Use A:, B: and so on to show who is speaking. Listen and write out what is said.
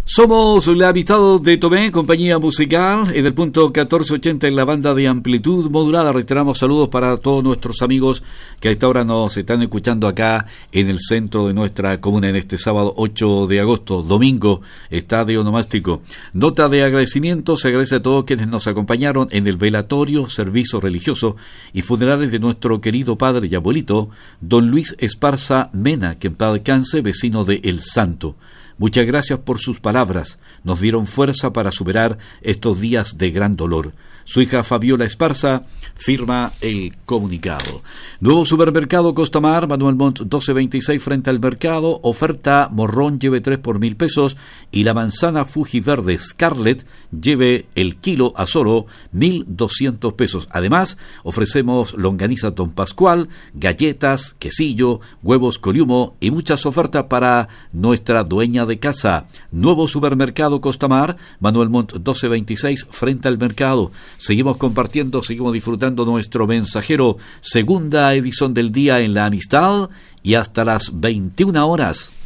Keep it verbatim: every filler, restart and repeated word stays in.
A: Somos la amistad de Tomé, compañía musical, en el punto catorce ochenta en la banda de amplitud modulada. Reiteramos saludos para todos nuestros amigos que a esta hora nos están escuchando acá en el centro de nuestra comuna en este sábado ocho de agosto, domingo, estadio onomástico. Nota de agradecimiento, se agradece a todos quienes nos acompañaron en el velatorio, servicio religioso y funerales de nuestro querido padre y abuelito, don Luis Esparza Mena, que en paz descanse, vecino de El Santo. Muchas gracias por sus palabras, nos dieron fuerza para superar estos días de gran dolor. Su hija Fabiola Esparza firma el comunicado. Nuevo supermercado Costamar, Manuel Montt doce veintiséis frente al mercado, oferta morrón lleve tres por mil pesos y la manzana Fuji Verde Scarlett lleve el kilo a solo mil doscientos pesos. Además, ofrecemos longaniza Don Pascual, galletas, quesillo, huevos coriumo y muchas ofertas para nuestra dueña de casa. Nuevo supermercado Costamar, Manuel Montt doce veintiséis frente al mercado. Seguimos compartiendo, seguimos disfrutando nuestro mensajero. Segunda edición del día en la amistad y hasta las veintiuna horas.